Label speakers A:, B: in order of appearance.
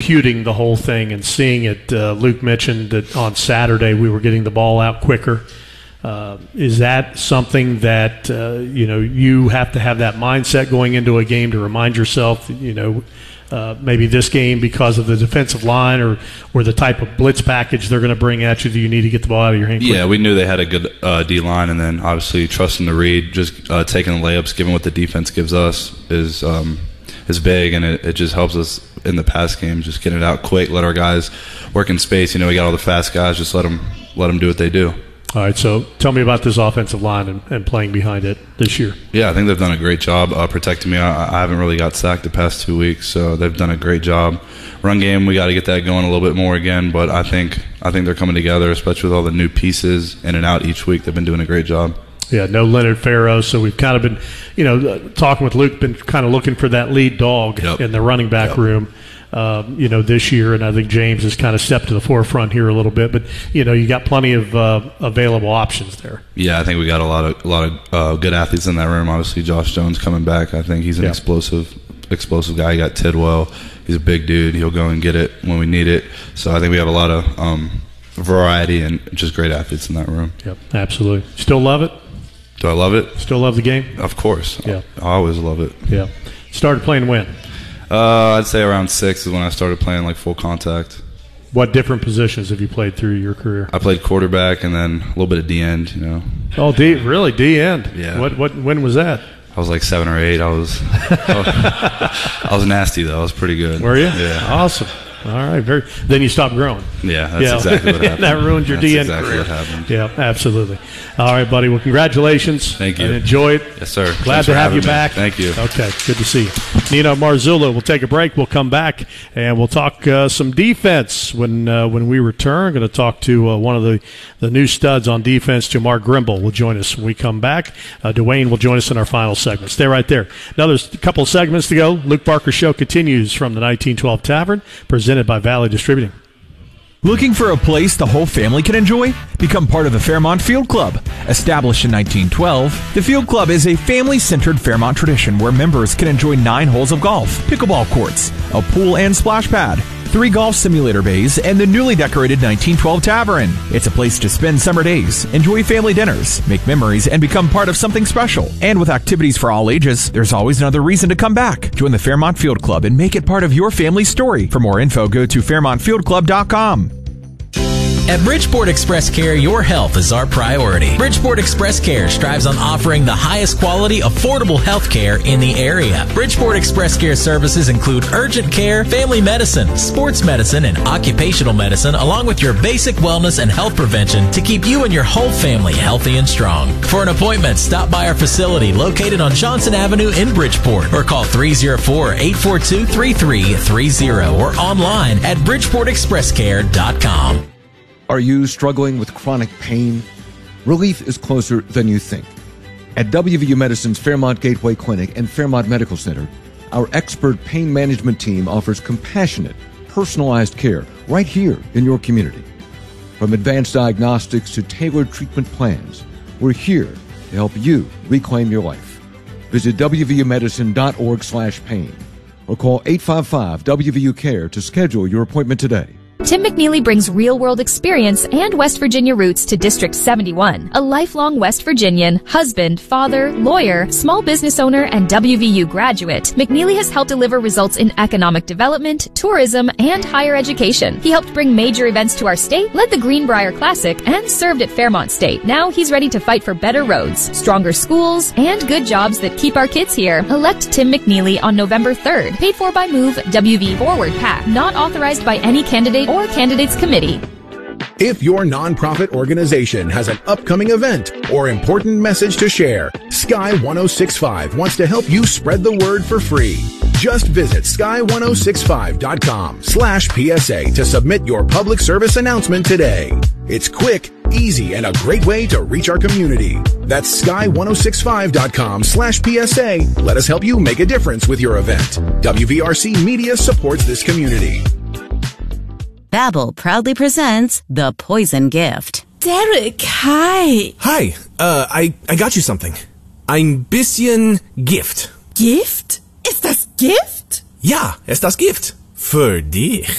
A: computing the whole thing and seeing it. Luke mentioned that on Saturday we were getting the ball out quicker. Is that something that you have to have that mindset going into a game to remind yourself, maybe this game because of the defensive line or the type of blitz package they're going to bring at you, that you need to get the ball out of your hand quickly?
B: Yeah, we knew they had a good D-line, and then obviously trusting the read, just taking the layups, given what the defense gives us is big, and it just helps us in the pass game, just get it out quick, let our guys work in space. We got all the fast guys, just let them do what they do.
A: All right, so tell me about this offensive line and playing behind it this year.
B: Yeah, I think they've done a great job protecting me. I haven't really got sacked the past 2 weeks, so they've done a great job. Run game, we got to get that going a little bit more again, but I think they're coming together, especially with all the new pieces in and out each week. They've been doing a great job. Yeah, no Leonard Farrow, so we've kind of been, talking with Luke, been kind of looking for that lead dog in the running back room. This year, and I think James has kind of stepped to the forefront here a little bit. But you got plenty of available options there. Yeah, I think we got a lot of good athletes in that room. Obviously, Josh Jones coming back. I think he's an explosive guy. You got Tidwell. He's a big dude. He'll go and get it when we need it. So I think we have a lot of variety and just great athletes in that room. Yep, absolutely. Still love it? Do I love it? Still love the game? Of course. Yeah, I always love it. Yeah. Started playing when? I'd say around 6 is when I started playing like full contact. What different positions have you played through your career? I played quarterback and then a little bit of D-end, Oh, really? D-end? Yeah. When was that? I was like 7 or 8. I was nasty, though. I was pretty good. Were you? Yeah. Awesome. All right. Then you stopped growing. Yeah, that's exactly what happened. That ruined your D-end career. That's exactly what happened. Yeah, absolutely. All right, buddy. Well, congratulations. Thank you. And enjoy it. Yes, sir. Glad to have you back. Thank you. Okay, good to see you. Nino Marzullo. We'll take a break. We'll come back, and we'll talk some defense when we return. Going to talk to one of the new studs on defense, Jamar Grimble, will join us when we come back. Dwayne will join us in our final segment. Stay right there. Now, there's a couple of segments to go. Luke Barker Show continues from the 1912 Tavern, presented by Valley Distributing.
C: Looking for a place the whole family can enjoy? Become part of the Fairmont Field Club. Established in 1912, the Field Club is a family-centered Fairmont tradition where members can enjoy 9 holes of golf, pickleball courts, a pool and splash pad, 3 golf simulator bays, and the newly decorated 1912 Tavern. It's a place to spend summer days, enjoy family dinners, make memories, and become part of something special. And with activities for all ages, there's always another reason to come back. Join the Fairmont Field Club and make it part of your family's story. For more info, go to FairmontFieldClub.com.
D: At Bridgeport Express Care, your health is our priority. Bridgeport Express Care strives on offering the highest quality, affordable health care in the area. Bridgeport Express Care services include urgent care, family medicine, sports medicine, and occupational medicine, along with your basic wellness and health prevention to keep you and your whole family healthy and strong. For an appointment, stop by our facility located on Johnson Avenue in Bridgeport or call 304-842-3330 or online at BridgeportExpressCare.com.
E: Are you struggling with chronic pain? Relief is closer than you think. At WVU Medicine's Fairmont Gateway Clinic and Fairmont Medical Center, our expert pain management team offers compassionate, personalized care right here in your community. From advanced diagnostics to tailored treatment plans, we're here to help you reclaim your life. Visit WVUmedicine.org/pain or call 855-WVU-CARE to schedule your appointment today.
F: Tim McNeely brings real-world experience and West Virginia roots to District 71. A lifelong West Virginian, husband, father, lawyer, small business owner, and WVU graduate, McNeely has helped deliver results in economic development, tourism, and higher education. He helped bring major events to our state, led the Greenbrier Classic, and served at Fairmont State. Now he's ready to fight for better roads, stronger schools, and good jobs that keep our kids here. Elect Tim McNeely on November 3rd. Paid for by Move, WV Forward PAC. Not authorized by any candidate or candidates committee.
G: If your nonprofit organization has an upcoming event or important message to share, Sky 1065 wants to help you spread the word for free. Just visit sky1065.com/PSA to submit your public service announcement today. It's quick, easy, and a great way to reach our community. That's sky1065.com/PSA. Let us help you make a difference with your event. WVRC Media supports this community.
H: Babbel proudly presents The Poison Gift.
I: Derek, hi.
J: Hi, I got you something. Ein bisschen Gift.
I: Gift? Ist das Gift?
J: Ja, ist das Gift. Für dich.